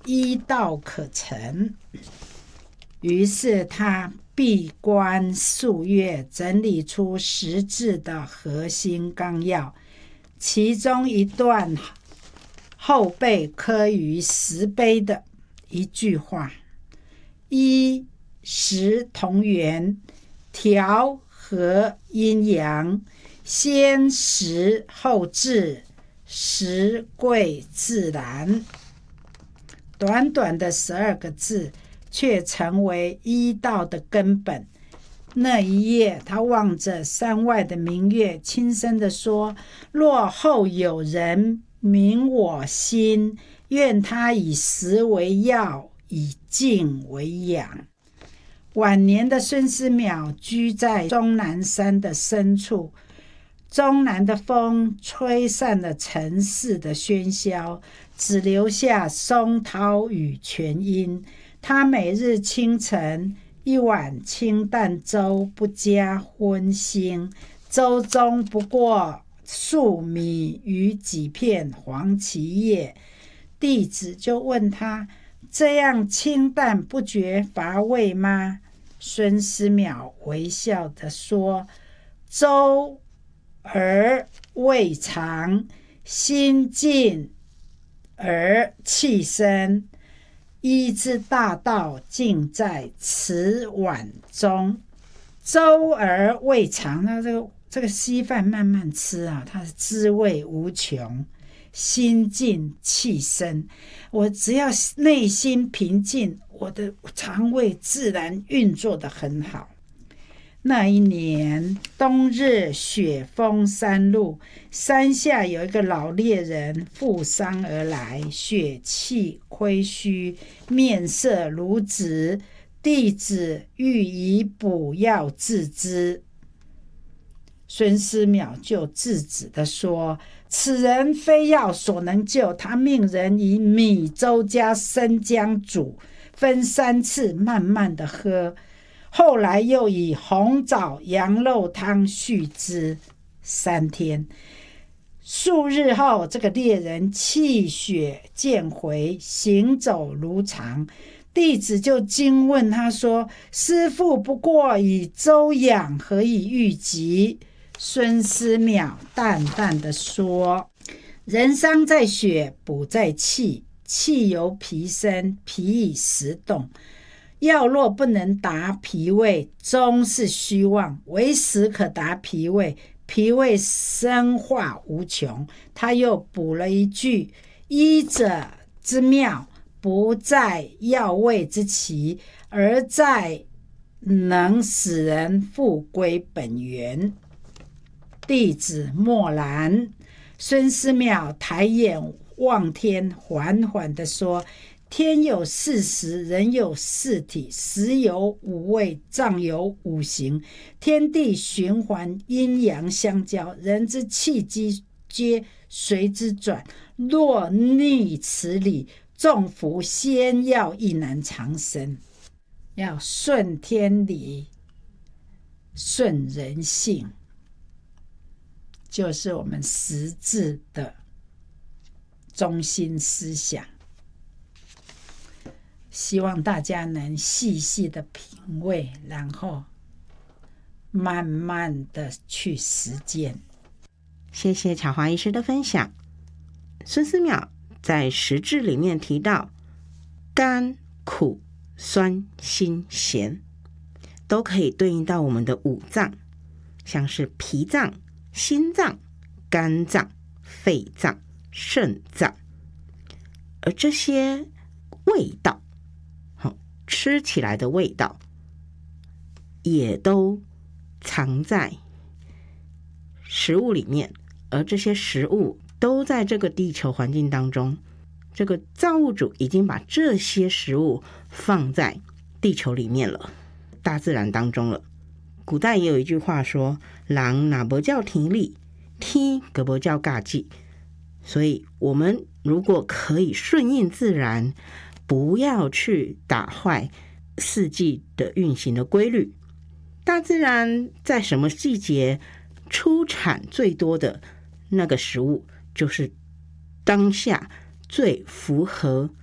医道可成。于是他闭关数月，整理出实质的核心纲要，其中一段后背刻于石碑的一句话：医食同源，调和阴阳，先食后治，食贵自然。短短的12个字却成为医道的根本。那一夜，他望着山外的明月，轻声地说：若后有人明我心，愿他以食为药，以静为养。晚年的孙思邈居在终南山的深处，中南的风吹散了城市的喧嚣，只留下松涛与泉音。他每日清晨一碗清淡粥，不加荤腥，粥中不过粟米与几片黄芪叶。弟子就问他：这样清淡不觉乏味吗？孙思邈微笑地说：粥而味长，心静而气生，医之大道尽在此碗中。粥而味长，那这个稀饭慢慢吃啊，它的滋味无穷。心静气生，我只要内心平静，我的肠胃自然运作得很好。那一年冬日雪封山路，山下有一个老猎人负伤而来，血气亏虚，面色如纸。弟子欲以补药治之。孙思邈就制止地说：此人非药所能救。他命人以米粥加生姜煮，分3次慢慢的喝，后来又以红枣羊肉汤续之3天。数日后，这个猎人气血渐回，行走如常。弟子就惊问他说：师父不过以粥养，何以愈疾？孙思邈淡淡的说：人伤在血，补在气，气由脾生，脾以食动。药若不能达脾胃，终是虚妄，唯食可达脾胃，脾胃生化无穷。他又补了一句：医者之妙，不在药味之奇，而在能使人复归本源。弟子默然。孙思邈抬眼望天，缓缓地说：天有4时，人有4体，时有5味，脏有5行，天地循环，阴阳相交，人之气机皆随之转。若逆此理，众服仙药亦难长生。要顺天理，顺人性，就是我们实质的中心思想。希望大家能细细的品味，然后慢慢的去实践。 谢谢巧华医师的分享。孙思邈在实质里面提到，甘苦酸辛咸都可以对应到我们的5脏，像是脾脏、心脏、肝脏、肺脏、肾脏。而这些味道，吃起来的味道也都藏在食物里面，而这些食物都在这个地球环境当中，这个造物主已经把这些食物放在地球里面了，大自然当中了。古代也有一句话说：人哪不叫停力，天可不叫尬技。所以我们如果可以顺应自然，不要去打坏4季的运行的规律，大自然在什么季节出产最多的那个食物，就是当下最符合